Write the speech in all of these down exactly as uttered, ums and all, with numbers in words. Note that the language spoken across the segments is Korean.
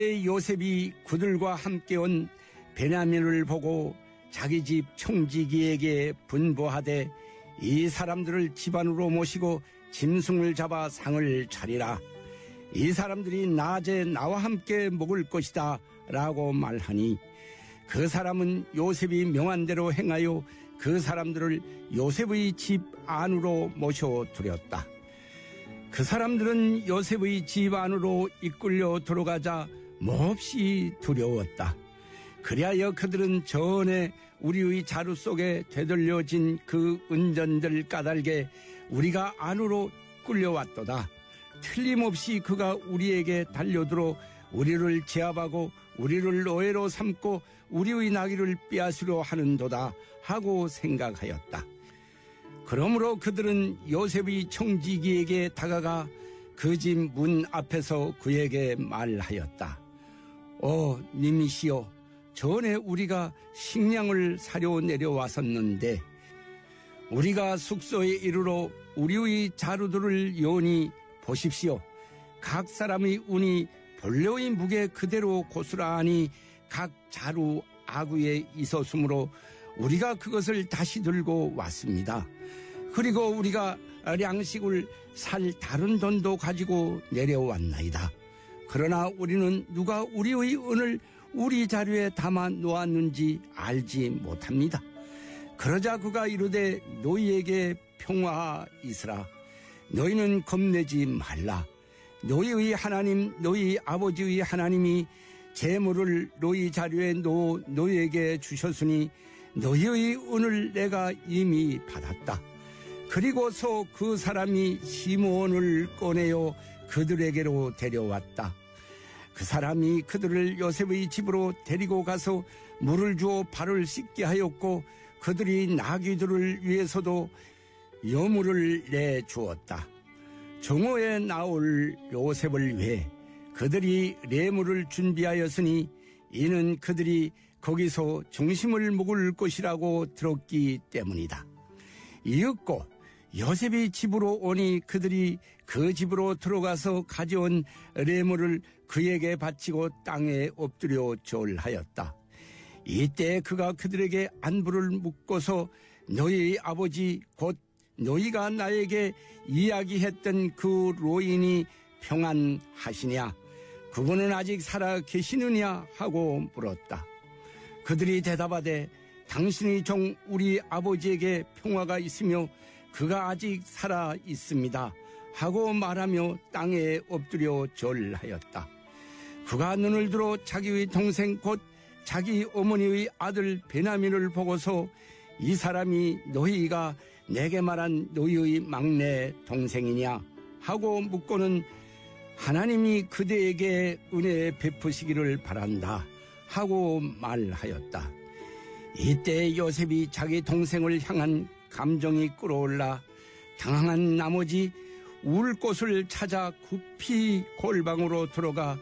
요셉이 그들과 함께 온 베냐민을 보고 자기 집 총지기에게 분부하되 이 사람들을 집안으로 모시고 짐승을 잡아 상을 차리라. 이 사람들이 낮에 나와 함께 먹을 것이다 라고 말하니 그 사람은 요셉이 명한 대로 행하여 그 사람들을 요셉의 집 안으로 모셔들였다. 그 사람들은 요셉의 집 안으로 이끌려 들어가자 몹시 두려웠다. 그리하여 그들은 전에 우리의 자루 속에 되돌려진 그 은전들 까닭에 우리가 안으로 끌려왔도다. 틀림없이 그가 우리에게 달려들어 우리를 제압하고 우리를 노예로 삼고 우리의 나귀를 빼앗으려 하는도다 하고 생각하였다. 그러므로 그들은 요셉의 총지기에게 다가가 그 집 문 앞에서 그에게 말하였다. 오 님이시여, 전에 우리가 식량을 사려 내려왔었는데 우리가 숙소에 이르러 우리의 자루들을 요니 보십시오. 각 사람의 운이 본래의 무게 그대로 고스란히 각 자루 아구에 있었으므로 우리가 그것을 다시 들고 왔습니다. 그리고 우리가 양식을 살 다른 돈도 가지고 내려왔나이다. 그러나 우리는 누가 우리의 은을 우리 자루에 담아 놓았는지 알지 못합니다. 그러자 그가 이르되 너희에게 평화있으라. 너희는 겁내지 말라. 너희의 하나님 너희 아버지의 하나님이 재물을 너희 자루에 놓아 너희에게 주셨으니 너희의 은을 내가 이미 받았다. 그리고서 그 사람이 시므온을 꺼내어 그들에게로 데려왔다. 그 사람이 그들을 요셉의 집으로 데리고 가서 물을 주어 발을 씻게 하였고 그들이 나귀들을 위해서도 여물을 내주었다. 정오에 나올 요셉을 위해 그들이 레물을 준비하였으니 이는 그들이 거기서 중심을 먹을 것이라고 들었기 때문이다. 이윽고 요셉이 집으로 오니 그들이 그 집으로 들어가서 가져온 레물을 그에게 바치고 땅에 엎드려 절하였다. 이때 그가 그들에게 안부를 묻고서 너희 아버지 곧 너희가 나에게 이야기했던 그 로인이 평안하시냐? 그분은 아직 살아 계시느냐? 하고 물었다. 그들이 대답하되 당신의 종 우리 아버지에게 평화가 있으며 그가 아직 살아 있습니다 하고 말하며 땅에 엎드려 절하였다. 그가 눈을 들어 자기의 동생 곧 자기 어머니의 아들 베냐민을 보고서 이 사람이 너희가 내게 말한 너희의 막내 동생이냐 하고 묻고는 하나님이 그대에게 은혜 베푸시기를 바란다 하고 말하였다. 이때 요셉이 자기 동생을 향한 감정이 끌어올라 당황한 나머지 울 곳을 찾아 급히 골방으로 들어가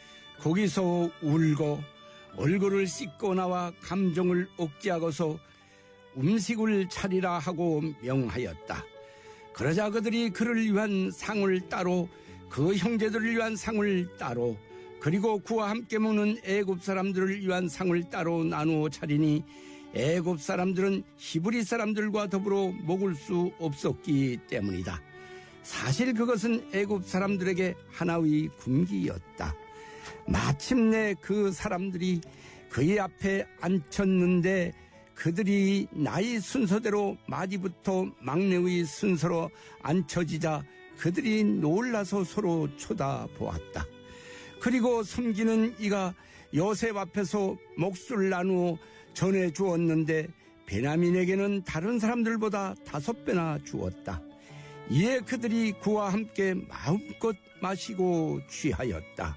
거기서 울고 얼굴을 씻고 나와 감정을 억제하고서 음식을 차리라 하고 명하였다. 그러자 그들이 그를 위한 상을 따로 그 형제들을 위한 상을 따로 그리고 그와 함께 먹는 애굽 사람들을 위한 상을 따로 나누어 차리니 애굽 사람들은 히브리 사람들과 더불어 먹을 수 없었기 때문이다. 사실 그것은 애굽 사람들에게 하나의 금기였다. 마침내 그 사람들이 그의 앞에 앉혔는데 그들이 나이 순서대로 마디부터 막내의 순서로 앉혀지자 그들이 놀라서 서로 쳐다보았다. 그리고 섬기는 이가 요셉 앞에서 몫을 나누어 전해주었는데 베냐민에게는 다른 사람들보다 다섯 배나 주었다. 이에 그들이 그와 함께 마음껏 마시고 취하였다.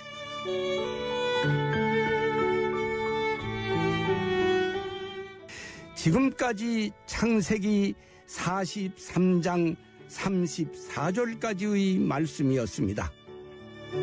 지금까지 창세기 사십삼 장 삼십사 절까지의 말씀이었습니다.